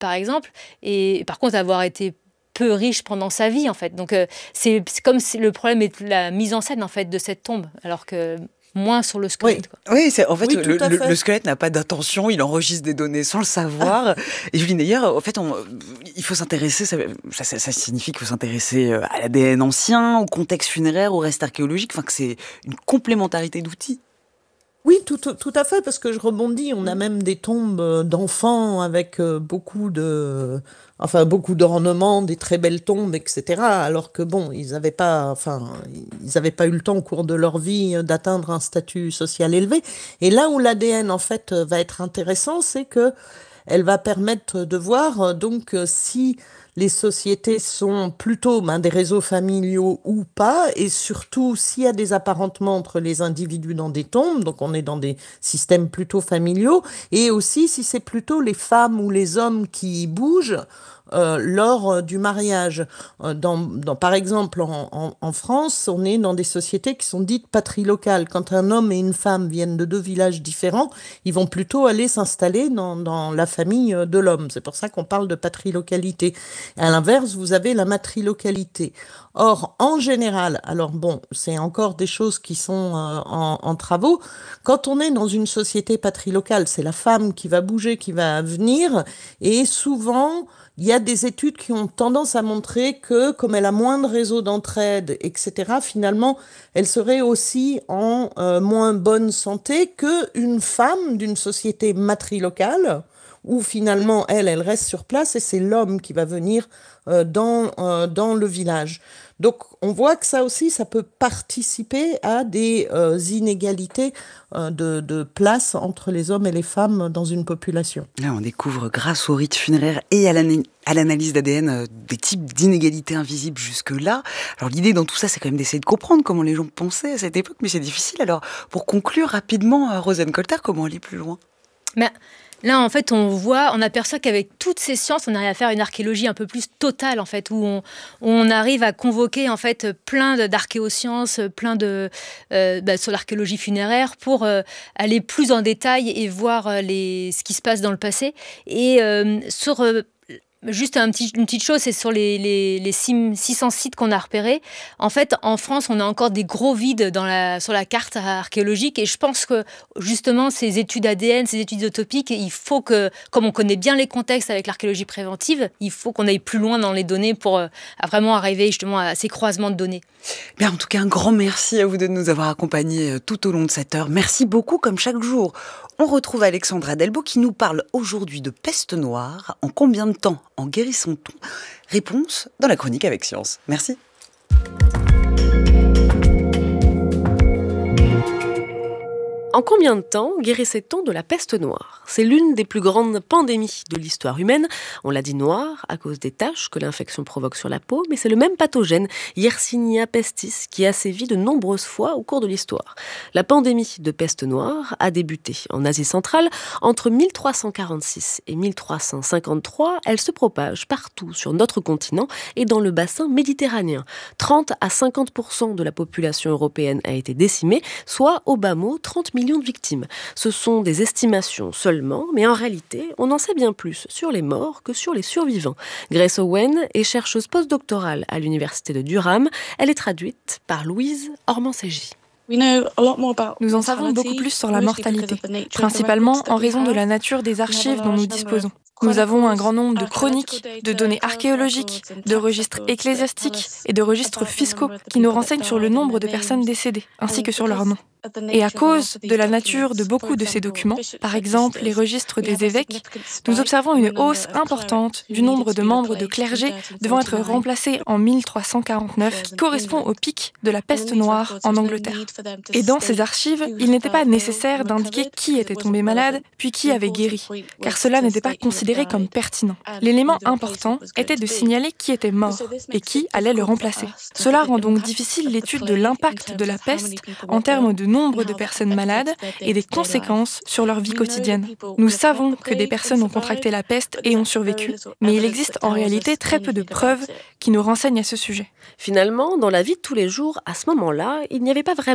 par exemple, et par contre avoir été peu riche pendant sa vie, en fait. Donc, c'est comme si le problème est la mise en scène, en fait, de cette tombe, alors que moins sur le squelette. Oui, en fait, Oui, le squelette n'a pas d'intention, il enregistre des données sans le savoir. Et Julie Neyer, en fait, il faut s'intéresser, ça signifie qu'il faut s'intéresser à l'ADN ancien, au contexte funéraire, au reste archéologique, enfin que c'est une complémentarité d'outils. Oui, tout à fait, parce que je rebondis, on a même des tombes d'enfants avec beaucoup d'ornements, des très belles tombes, etc. Alors que bon, ils n'avaient pas eu le temps au cours de leur vie d'atteindre un statut social élevé. Et là où l'ADN, en fait, va être intéressant, c'est que elle va permettre de voir si les sociétés sont plutôt des réseaux familiaux ou pas, et surtout s'il y a des apparentements entre les individus dans des tombes, donc on est dans des systèmes plutôt familiaux, et aussi si c'est plutôt les femmes ou les hommes qui bougent lors du mariage. Par exemple, en France, on est dans des sociétés qui sont dites patrilocales. Quand un homme et une femme viennent de 2 villages différents, ils vont plutôt aller s'installer dans la famille de l'homme. C'est pour ça qu'on parle de patrilocalité. À l'inverse, vous avez la matrilocalité. Or, en général, alors bon, c'est encore des choses qui sont en travaux. Quand on est dans une société patrilocale, c'est la femme qui va bouger, qui va venir, et souvent, il y a des études qui ont tendance à montrer que, comme elle a moins de réseaux d'entraide, etc., finalement, elle serait aussi en moins bonne santé qu'une femme d'une société matrilocale, où finalement, elle reste sur place et c'est l'homme qui va venir dans le village. Donc, on voit que ça aussi, ça peut participer à des inégalités de place entre les hommes et les femmes dans une population. Là, on découvre, grâce au rite funéraire et à l'analyse d'ADN, des types d'inégalités invisibles jusque-là. Alors, l'idée dans tout ça, c'est quand même d'essayer de comprendre comment les gens pensaient à cette époque, mais c'est difficile. Alors, pour conclure rapidement, Rosanne Colter, comment aller plus loin ? Là, en fait, on aperçoit qu'avec toutes ces sciences, on arrive à faire une archéologie un peu plus totale, en fait, où on arrive à convoquer, en fait, plein d'archéosciences, sur l'archéologie funéraire, pour aller plus en détail et voir ce qui se passe dans le passé. Et juste une petite chose, c'est sur les 600 sites qu'on a repérés. En fait, en France, on a encore des gros vides sur la carte archéologique. Et je pense que, justement, ces études ADN, ces études autopiques, il faut que, comme on connaît bien les contextes avec l'archéologie préventive, il faut qu'on aille plus loin dans les données pour vraiment arriver justement à ces croisements de données. Bien, en tout cas, un grand merci à vous de nous avoir accompagnés tout au long de cette heure. Merci beaucoup, comme chaque jour. On retrouve Alexandra Delbo qui nous parle aujourd'hui de peste noire. En combien de temps en guérissons-nous ? Réponse dans la chronique avec Science. Merci. En combien de temps guérissait-on de la peste noire ? C'est l'une des plus grandes pandémies de l'histoire humaine. On l'a dit noire à cause des taches que l'infection provoque sur la peau, mais c'est le même pathogène, Yersinia pestis, qui a sévi de nombreuses fois au cours de l'histoire. La pandémie de peste noire a débuté en Asie centrale entre 1346 et 1353. Elle se propage partout sur notre continent et dans le bassin méditerranéen. 30 à 50% de la population européenne a été décimée, soit au bas mot 30 millions de victimes. Ce sont des estimations seulement, mais en réalité, on en sait bien plus sur les morts que sur les survivants. Grace Owen est chercheuse postdoctorale à l'université de Durham. Elle est traduite par Louise Ormansegi. Nous en savons beaucoup plus sur la mortalité, principalement en raison de la nature des archives dont nous disposons. Nous avons un grand nombre de chroniques, de données archéologiques, de registres ecclésiastiques et de registres fiscaux qui nous renseignent sur le nombre de personnes décédées, ainsi que sur leurs noms. Et à cause de la nature de beaucoup de ces documents, par exemple les registres des évêques, nous observons une hausse importante du nombre de membres de clergé devant être remplacés en 1349, qui correspond au pic de la peste noire en Angleterre. Et dans ces archives, il n'était pas nécessaire d'indiquer qui était tombé malade, puis qui avait guéri, car cela n'était pas considéré comme pertinent. L'élément important était de signaler qui était mort et qui allait le remplacer. Cela rend donc difficile l'étude de l'impact de la peste en termes de nombre de personnes malades et des conséquences sur leur vie quotidienne. Nous savons que des personnes ont contracté la peste et ont survécu, mais il existe en réalité très peu de preuves qui nous renseignent à ce sujet. Finalement, dans la vie de tous les jours, à ce moment-là, il n'y avait pas vraiment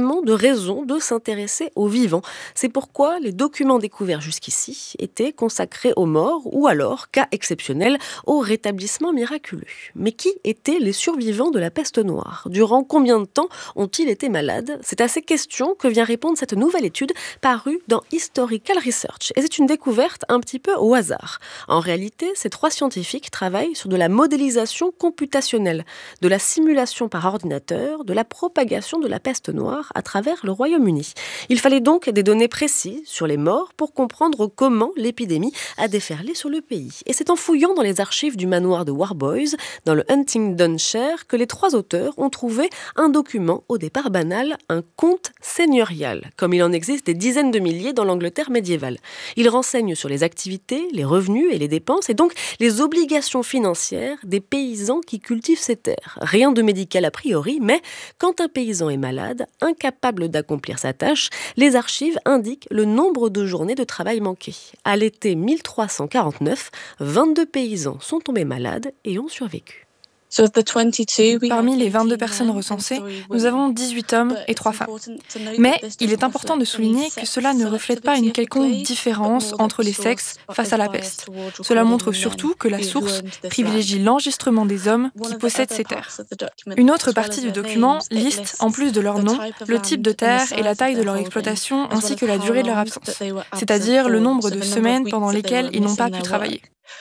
vraiment de raison de s'intéresser aux vivants. C'est pourquoi les documents découverts jusqu'ici étaient consacrés aux morts ou alors, cas exceptionnel, au rétablissement miraculeux. Mais qui étaient les survivants de la peste noire ? Durant combien de temps ont-ils été malades ? C'est à ces questions que vient répondre cette nouvelle étude parue dans Historical Research. Et c'est une découverte un petit peu au hasard. En réalité, ces 3 scientifiques travaillent sur de la modélisation computationnelle, de la simulation par ordinateur, de la propagation de la peste noire à travers le Royaume-Uni. Il fallait donc des données précises sur les morts pour comprendre comment l'épidémie a déferlé sur le pays. Et c'est en fouillant dans les archives du manoir de Warboys, dans le Huntingdonshire, que les 3 auteurs ont trouvé un document au départ banal, un compte seigneurial, comme il en existe des dizaines de milliers dans l'Angleterre médiévale. Il renseigne sur les activités, les revenus et les dépenses, et donc les obligations financières des paysans qui cultivent ces terres. Rien de médical a priori, mais quand un paysan est malade, incapable d'accomplir sa tâche, les archives indiquent le nombre de journées de travail manquées. À l'été 1349, 22 paysans sont tombés malades et ont survécu. Parmi les 22 personnes recensées, nous avons 18 hommes et 3 femmes. Mais il est important de souligner que cela ne reflète pas une quelconque différence entre les sexes face à la peste. Cela montre surtout que la source privilégie l'enregistrement des hommes qui possèdent ces terres. Une autre partie du document liste, en plus de leur nom, le type de terre et la taille de leur exploitation ainsi que la durée de leur absence, c'est-à-dire le nombre de semaines pendant lesquelles ils n'ont pas pu travailler.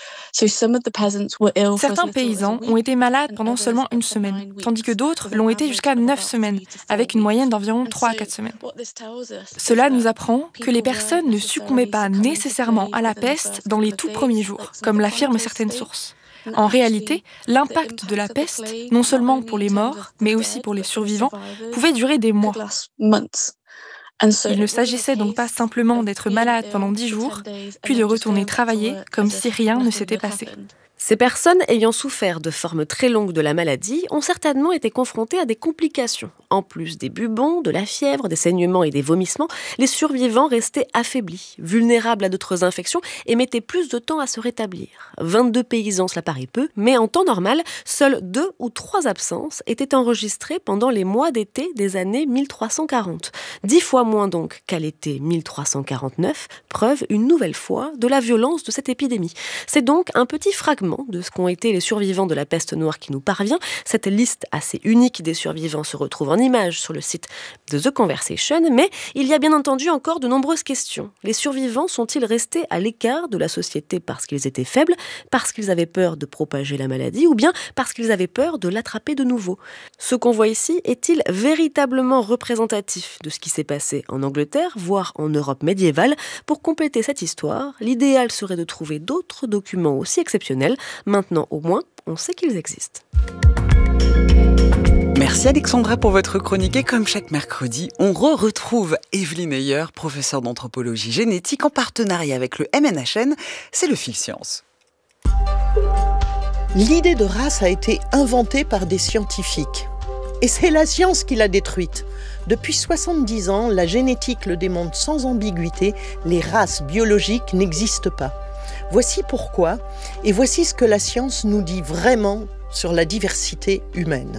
Certains paysans ont été malades pendant seulement 1 semaine, tandis que d'autres l'ont été jusqu'à 9 semaines, avec une moyenne d'environ 3 à 4 semaines. Cela nous apprend que les personnes ne succombaient pas nécessairement à la peste dans les tout premiers jours, comme l'affirment certaines sources. En réalité, l'impact de la peste, non seulement pour les morts, mais aussi pour les survivants, pouvait durer des mois. Il ne s'agissait donc pas simplement d'être malade pendant 10 jours, puis de retourner travailler comme si rien ne s'était passé. Ces personnes ayant souffert de formes très longues de la maladie ont certainement été confrontées à des complications. En plus des bubons, de la fièvre, des saignements et des vomissements, les survivants restaient affaiblis, vulnérables à d'autres infections et mettaient plus de temps à se rétablir. 22 paysans, cela paraît peu, mais en temps normal, seules 2 ou 3 absences étaient enregistrées pendant les mois d'été des années 1340. 10 fois moins donc qu'à l'été 1349, preuve une nouvelle fois de la violence de cette épidémie. C'est donc un petit fragment de ce qu'ont été les survivants de la peste noire qui nous parvient. Cette liste assez unique des survivants se retrouve en images sur le site de The Conversation, mais il y a bien entendu encore de nombreuses questions. Les survivants sont-ils restés à l'écart de la société parce qu'ils étaient faibles, parce qu'ils avaient peur de propager la maladie, ou bien parce qu'ils avaient peur de l'attraper de nouveau ? Ce qu'on voit ici est-il véritablement représentatif de ce qui s'est passé en Angleterre, voire en Europe médiévale ? Pour compléter cette histoire, l'idéal serait de trouver d'autres documents aussi exceptionnels. Maintenant, au moins, on sait qu'ils existent. Merci Alexandra pour votre chronique et comme chaque mercredi, on retrouve Evelyne Heyer, professeure d'anthropologie génétique en partenariat avec le MNHN, c'est le Fil Science. L'idée de race a été inventée par des scientifiques et c'est la science qui l'a détruite. Depuis 70 ans, la génétique le démontre sans ambiguïté, les races biologiques n'existent pas. Voici pourquoi, et voici ce que la science nous dit vraiment sur la diversité humaine.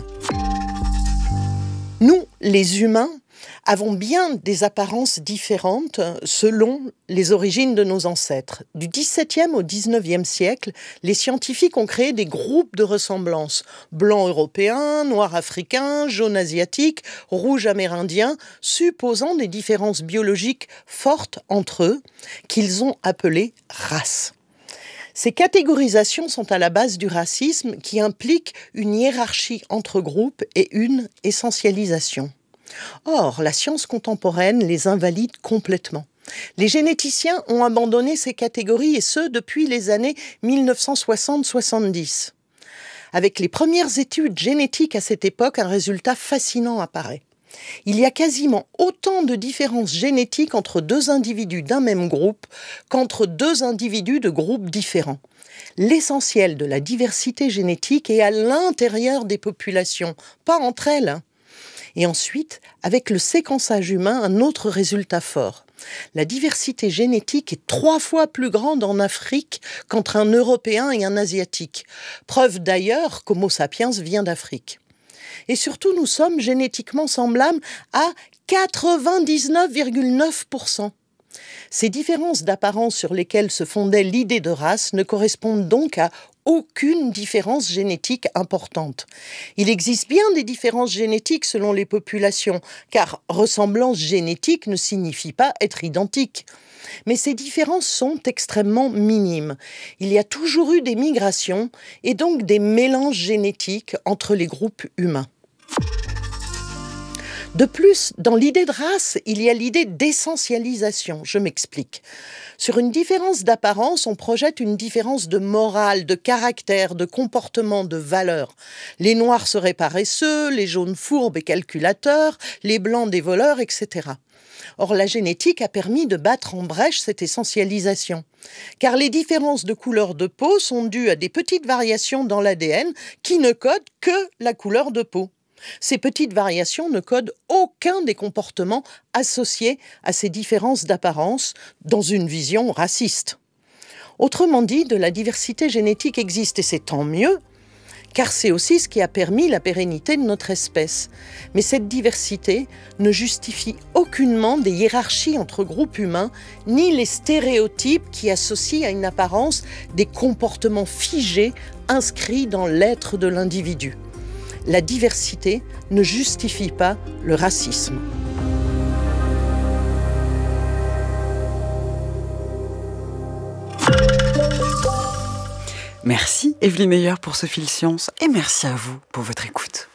Nous, les humains, avons bien des apparences différentes selon les origines de nos ancêtres. Du XVIIe au XIXe siècle, les scientifiques ont créé des groupes de ressemblance. Blanc européen, noir africain, jaune asiatique, rouge amérindien, supposant des différences biologiques fortes entre eux, qu'ils ont appelées races. Ces catégorisations sont à la base du racisme qui implique une hiérarchie entre groupes et une essentialisation. Or, la science contemporaine les invalide complètement. Les généticiens ont abandonné ces catégories et ce depuis les années 1960-70. Avec les premières études génétiques à cette époque, un résultat fascinant apparaît. Il y a quasiment autant de différences génétiques entre 2 individus d'un même groupe qu'entre 2 individus de groupes différents. L'essentiel de la diversité génétique est à l'intérieur des populations, pas entre elles. Et ensuite, avec le séquençage humain, un autre résultat fort. La diversité génétique est 3 fois plus grande en Afrique qu'entre un Européen et un Asiatique. Preuve d'ailleurs qu'Homo sapiens vient d'Afrique. Et surtout, nous sommes génétiquement semblables à 99,9%. Ces différences d'apparence sur lesquelles se fondait l'idée de race ne correspondent donc à aucune différence génétique importante. Il existe bien des différences génétiques selon les populations, car ressemblance génétique ne signifie pas être identique. Mais ces différences sont extrêmement minimes. Il y a toujours eu des migrations et donc des mélanges génétiques entre les groupes humains. De plus, dans l'idée de race, il y a l'idée d'essentialisation. Je m'explique. Sur une différence d'apparence, on projette une différence de morale, de caractère, de comportement, de valeur. Les noirs seraient paresseux, les jaunes fourbes et calculateurs, les blancs des voleurs, etc. Or, la génétique a permis de battre en brèche cette essentialisation. Car les différences de couleur de peau sont dues à des petites variations dans l'ADN qui ne codent que la couleur de peau. Ces petites variations ne codent aucun des comportements associés à ces différences d'apparence dans une vision raciste. Autrement dit, de la diversité génétique existe et c'est tant mieux, car c'est aussi ce qui a permis la pérennité de notre espèce. Mais cette diversité ne justifie aucunement des hiérarchies entre groupes humains, ni les stéréotypes qui associent à une apparence des comportements figés inscrits dans l'être de l'individu. La diversité ne justifie pas le racisme. Merci Evelyne Heyer pour ce fil science et merci à vous pour votre écoute.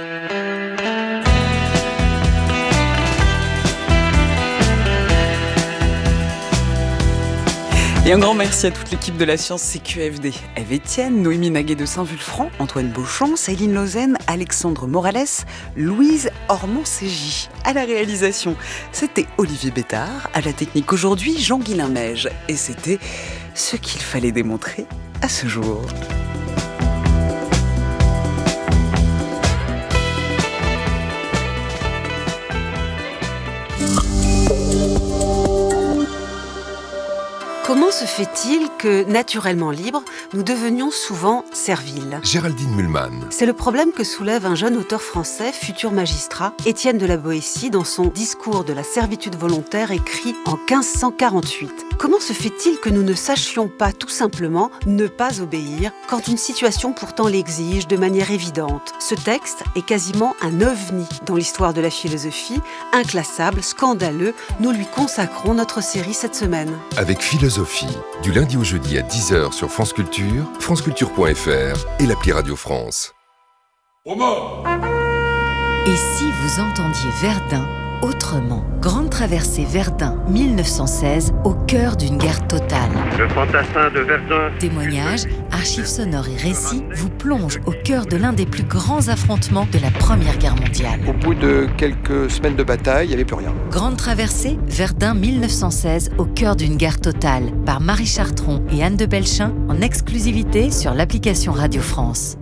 Et un grand merci à toute l'équipe de la Science CQFD. Eve Etienne, Noémie Naguet de Saint-Vulfranc, Antoine Beauchamp, Céline Lausanne, Alexandre Morales, Louise Ormond-Ségy. À la réalisation, c'était Olivier Bétard. À la technique aujourd'hui, Jean-Guilain Meige. Et c'était ce qu'il fallait démontrer à ce jour. Comment se fait-il que, naturellement libres, nous devenions souvent serviles ? Géraldine Mühlmann. C'est le problème que soulève un jeune auteur français, futur magistrat, Étienne de la Boétie, dans son discours de la servitude volontaire écrit en 1548. Comment se fait-il que nous ne sachions pas tout simplement ne pas obéir quand une situation pourtant l'exige de manière évidente ? Ce texte est quasiment un ovni dans l'histoire de la philosophie, inclassable, scandaleux. Nous lui consacrons notre série cette semaine. Avec Philosophie, du lundi au jeudi à 10h sur France Culture, franceculture.fr et l'appli Radio France. Et si vous entendiez Verdun autrement ? Grande traversée Verdun 1916, au cœur d'une guerre totale. Le fantassin de Verdun. Témoignages, archives sonores et récits vous plongent au cœur de l'un des plus grands affrontements de la Première Guerre mondiale. Au bout de quelques semaines de bataille, il n'y avait plus rien. Grande traversée Verdun 1916, au cœur d'une guerre totale, par Marie Chartron et Anne de Belchin, en exclusivité sur l'application Radio France.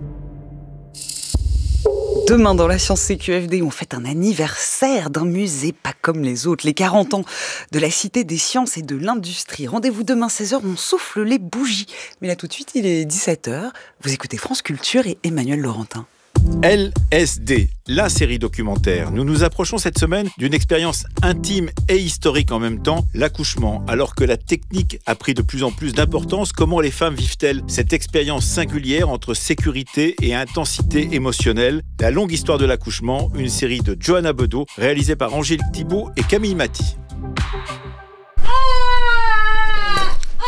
Demain, dans la Science CQFD, on fête un anniversaire d'un musée pas comme les autres, les 40 ans de la Cité des Sciences et de l'Industrie. Rendez-vous demain 16h, on souffle les bougies. Mais là tout de suite, il est 17h. Vous écoutez France Culture et Emmanuel Laurentin. LSD, la série documentaire. Nous nous approchons cette semaine d'une expérience intime et historique en même temps, l'accouchement. Alors que la technique a pris de plus en plus d'importance, comment les femmes vivent-elles cette expérience singulière entre sécurité et intensité émotionnelle ? La longue histoire de l'accouchement, une série de Johanna Bedeau, réalisée par Angélique Thibault et Camille Maty.